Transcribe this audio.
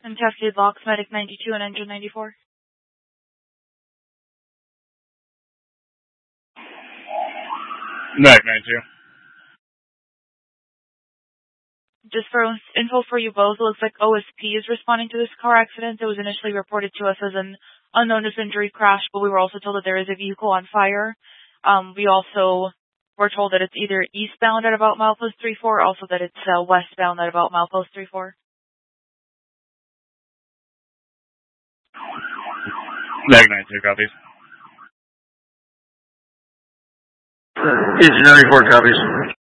And Cascade Locks, Medic 92 and Engine 94. Medic 92. Just for info for you both, it looks like OSP is responding to this car accident. It was initially reported to us as an unknown injury crash, but we were also told that there is a vehicle on fire. We also were told that it's either eastbound at about milepost 34, also that it's westbound at about milepost 34. Medic 92 copies. Engine 94 copies.